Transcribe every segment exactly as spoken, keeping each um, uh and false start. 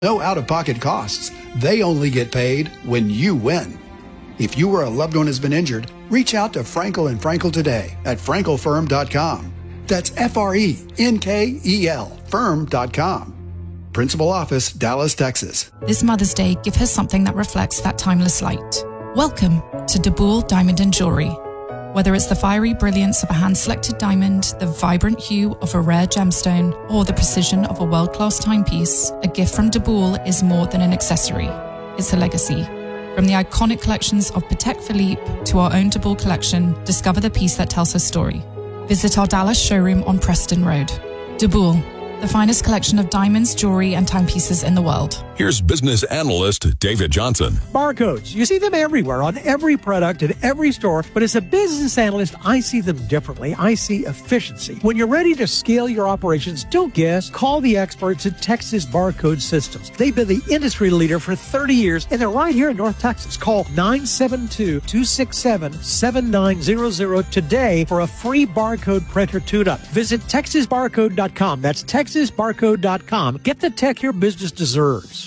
No out-of-pocket costs. They only get paid when you win. If you or a loved one has been injured, reach out to Frankel and Frankel today at frankel firm dot com. That's F R E N K E L firm dot com. Principal office, Dallas, Texas. This Mother's Day, give her something that reflects that timeless light. Welcome to DeBoule Diamond and Jewelry. Whether it's the fiery brilliance of a hand-selected diamond, the vibrant hue of a rare gemstone, or the precision of a world-class timepiece, a gift from DeBoule is more than an accessory. It's a legacy. From the iconic collections of Patek Philippe to our own DeBoule collection, discover the piece that tells her story. Visit our Dallas showroom on Preston Road. DeBoule, the finest collection of diamonds, jewelry, and timepieces in the world. Here's business analyst David Johnson. Barcodes. You see them everywhere on every product in every store, but as a business analyst, I see them differently. I see efficiency. When you're ready to scale your operations, don't guess. Call the experts at Texas Barcode Systems. They've been the industry leader for thirty years, and they're right here in North Texas. Call nine seven two, two six seven, seven nine zero zero today for a free barcode printer tune-up. Visit texas barcode dot com. That's texas barcode dot com. Get the tech your business deserves.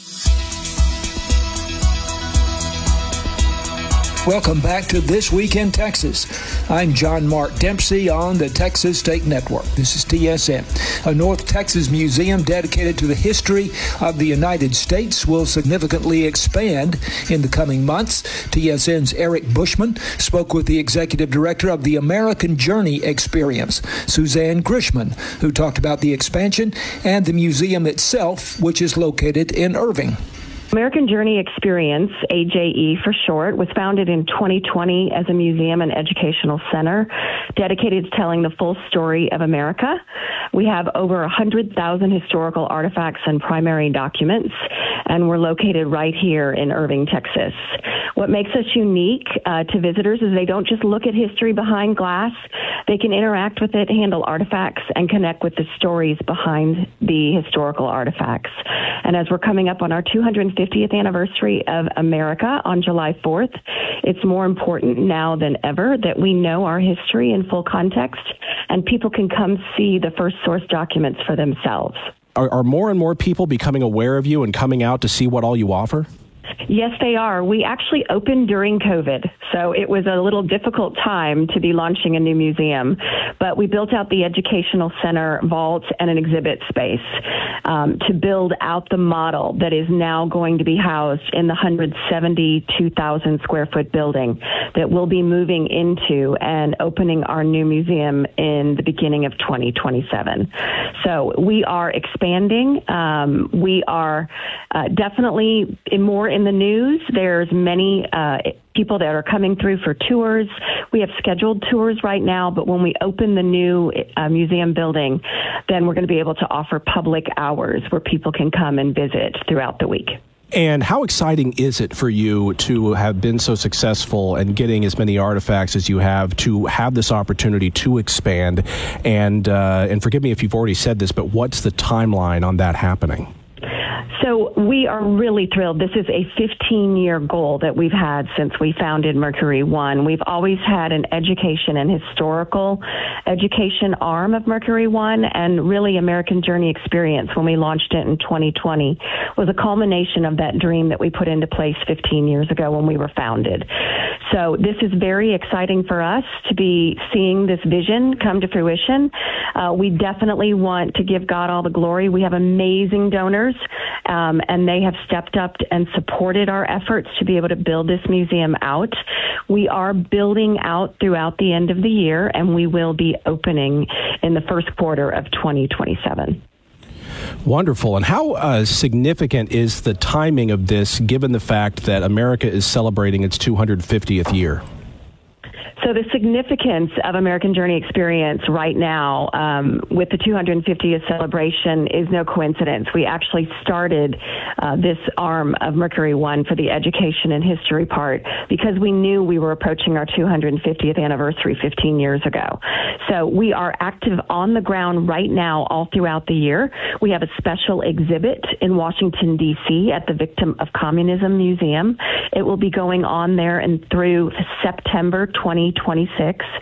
Welcome back to This Week in Texas. I'm John Mark Dempsey on the Texas State Network. This is T S N. A North Texas museum dedicated to the history of the United States will significantly expand in the coming months. T S N's Eric Bushman spoke with the executive director of the American Journey Experience, Suzanne Grishman, who talked about the expansion and the museum itself, which is located in Irving. American Journey Experience, A J E for short, was founded in twenty twenty as a museum and educational center dedicated to telling the full story of America. We have over one hundred thousand historical artifacts and primary documents, and we're located right here in Irving, Texas. What makes us unique uh, to visitors is they don't just look at history behind glass. They can interact with it, handle artifacts, and connect with the stories behind the historical artifacts. And as we're coming up on our two hundred fiftieth anniversary of America on July fourth, it's more important now than ever that we know our history in full context and people can come see the first source documents for themselves. Are, are more and more people becoming aware of you and coming out to see what all you offer? Yes, they are. We actually opened during COVID, so it was a little difficult time to be launching a new museum. But we built out the educational center, vault, and an exhibit space um, to build out the model that is now going to be housed in the one hundred seventy-two thousand square foot building that we'll be moving into and opening our new museum in the beginning of twenty twenty-seven. So we are expanding. Um, we are uh, definitely more in the news. There's many uh, people that are coming through for tours. We have scheduled tours right now, but when we open the new uh, museum building, then we're going to be able to offer public hours where people can come and visit throughout the week. And how exciting is it for you to have been so successful and getting as many artifacts as you have to have this opportunity to expand? And uh, and forgive me if you've already said this, but what's the timeline on that happening? So we are really thrilled. This is a fifteen-year goal that we've had since we founded Mercury One. We've always had an education and historical education arm of Mercury One, and really American Journey Experience, when we launched it in twenty twenty, was a culmination of that dream that we put into place fifteen years ago when we were founded. So this is very exciting for us to be seeing this vision come to fruition. Uh, we definitely want to give God all the glory. We have amazing donors. Um, and they have stepped up and supported our efforts to be able to build this museum out. We are building out throughout the end of the year, and we will be opening in the first quarter of twenty twenty-seven. Wonderful. And how uh, significant is the timing of this, given the fact that America is celebrating its two hundred fiftieth year? So the significance of American Journey Experience right now um, with the two hundred fiftieth celebration is no coincidence. We actually started uh, this arm of Mercury One for the education and history part because we knew we were approaching our two hundred fiftieth anniversary fifteen years ago. So we are active on the ground right now all throughout the year. We have a special exhibit in Washington, D C at the Victim of Communism Museum. It will be going on there and through September twenty twenty-six.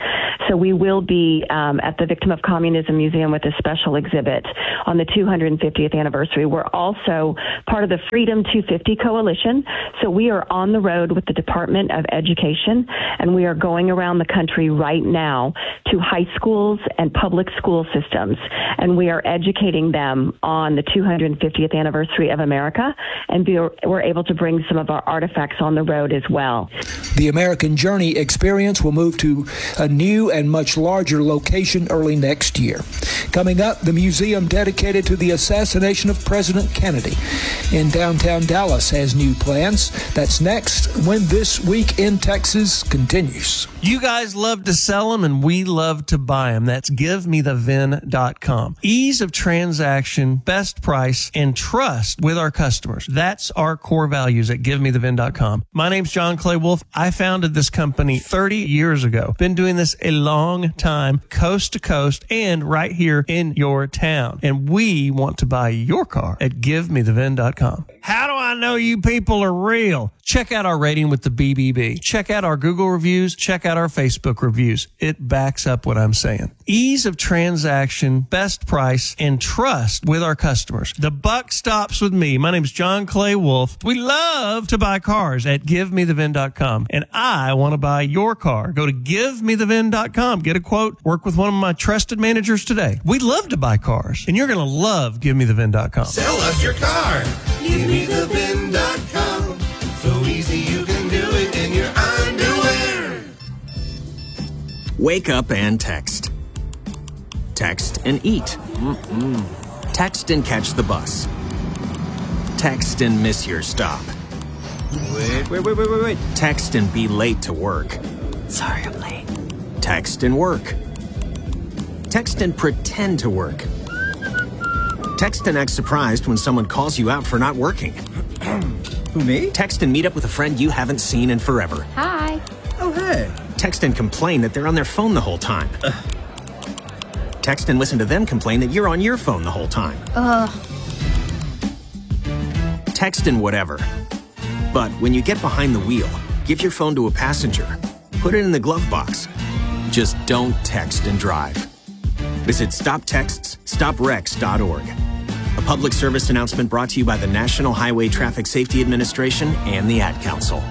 So we will be um, at the Victim of Communism Museum with a special exhibit on the two hundred fiftieth anniversary. We're also part of the Freedom two fifty Coalition. So we are on the road with the Department of Education, and we are going around the country right now to high schools and public school systems, and we are educating them on the two hundred fiftieth anniversary of America, and we're able to bring some of our artifacts on the road as well. The American Journey experience will move to a new and much larger location early next year. Coming up, the museum dedicated to the assassination of President Kennedy in downtown Dallas has new plans. That's next when This Week in Texas continues. You guys love to sell them, and we love to buy them. That's give me the V I N dot com. Ease of transaction, best price, and trust with our customers. That's our core values at give me the V I N dot com. My name's John Clay Wolf. I founded this company thirty years ago. Been doing this a long time, coast to coast, and right here in your town. And we want to buy your car at give me the V I N dot com. How do I know you people are real? Check out our rating with the B B B. Check out our Google reviews. Check out our Facebook reviews. It backs up what I'm saying. Ease of transaction, best price, and trust with our customers. The buck stops with me. My name's John Clay Wolf. We love to buy cars at give me the V I N dot com, and I want to buy your car. Go to give me the V I N dot com. Get a quote. Work with one of my trusted managers today. We love to buy cars, and you're going to love give me the V I N dot com. Sell us your car. give me the V I N dot com. So easy you can do it in your underwear. Wake up and text. Text and eat. Mm-mm. Text and catch the bus. Text and miss your stop. Wait, wait, wait, wait, wait, wait. Text and be late to work. Sorry, I'm late. Text and work. Text and pretend to work. Text and act surprised when someone calls you out for not working. Who, me? Text and meet up with a friend you haven't seen in forever. Hi. Oh, hey. Text and complain that they're on their phone the whole time. Uh. Text and listen to them complain that you're on your phone the whole time. Ugh. Text and whatever. But when you get behind the wheel, give your phone to a passenger. Put it in the glove box. Just don't text and drive. Visit stop texts stop wrecks dot org. A public service announcement brought to you by the National Highway Traffic Safety Administration and the Ad Council.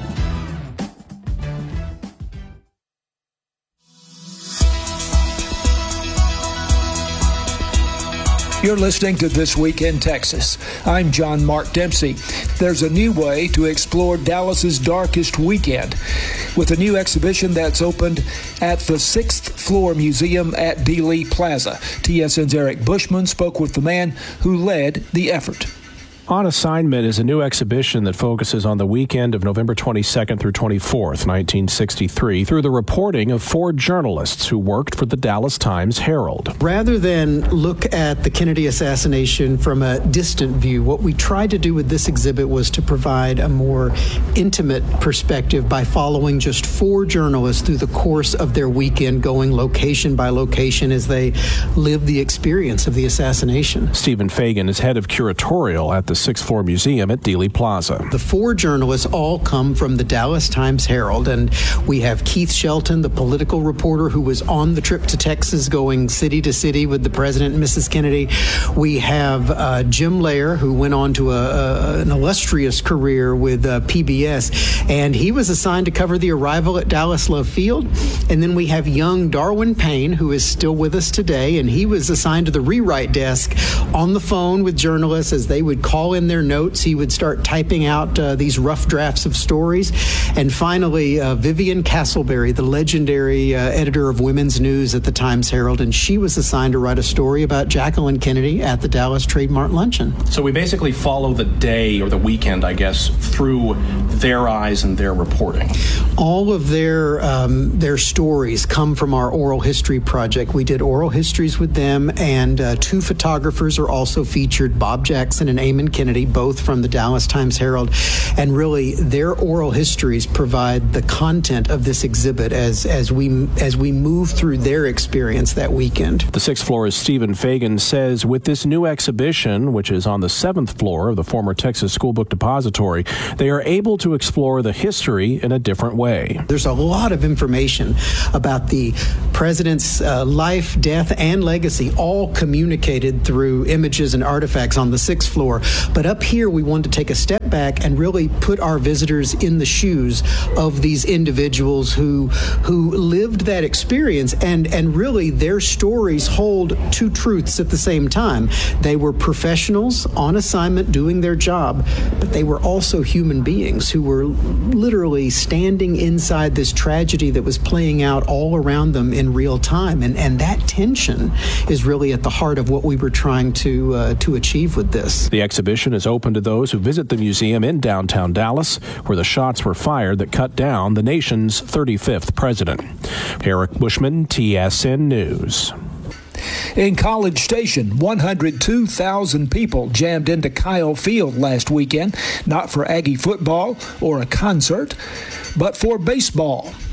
You're listening to This Week in Texas. I'm John Mark Dempsey. There's a new way to explore Dallas's darkest weekend with a new exhibition that's opened at the sixth floor museum at Dealey Plaza. T S N's Eric Bushman spoke with the man who led the effort. On Assignment is a new exhibition that focuses on the weekend of November twenty-second through twenty-fourth, nineteen sixty-three, through the reporting of four journalists who worked for the Dallas Times-Herald. Rather than look at the Kennedy assassination from a distant view, what we tried to do with this exhibit was to provide a more intimate perspective by following just four journalists through the course of their weekend, going location by location as they lived the experience of the assassination. Stephen Fagan is head of curatorial at the sixth floor museum at Dealey Plaza. The four journalists all come from the Dallas Times-Herald, and we have Keith Shelton, the political reporter who was on the trip to Texas going city to city with the president and Missus Kennedy. We have uh, Jim Lair, who went on to a, a, an illustrious career with uh, P B S, and he was assigned to cover the arrival at Dallas Love Field. And then we have young Darwin Payne, who is still with us today, and he was assigned to the rewrite desk on the phone with journalists as they would call in their notes. He would start typing out uh, these rough drafts of stories. And finally, uh, Vivian Castleberry, the legendary uh, editor of Women's News at the Times-Herald, and she was assigned to write a story about Jacqueline Kennedy at the Dallas Trademark Luncheon. So we basically follow the day or the weekend, I guess, through their eyes and their reporting. All of their um, their stories come from our oral history project. We did oral histories with them, and uh, two photographers are also featured, Bob Jackson and Eamon and Kennedy, both from the Dallas Times-Herald, and really their oral histories provide the content of this exhibit as as we as we move through their experience that weekend. The sixth floor's Stephen Fagan says with this new exhibition, which is on the seventh floor of the former Texas School Book Depository, they are able to explore the history in a different way. There's a lot of information about the president's uh, life, death, and legacy, all communicated through images and artifacts on the sixth floor. But up here, we wanted to take a step back and really put our visitors in the shoes of these individuals who who lived that experience, and, and really their stories hold two truths at the same time. They were professionals on assignment doing their job, but they were also human beings who were literally standing inside this tragedy that was playing out all around them in real time. And, and that tension is really at the heart of what we were trying to uh, to achieve with this. The exhibition is open to those who visit the museum in downtown Dallas, where the shots were fired that cut down the nation's thirty-fifth president. Eric Bushman, T S N News. In College Station, one hundred two thousand people jammed into Kyle Field last weekend, not for Aggie football or a concert, but for baseball.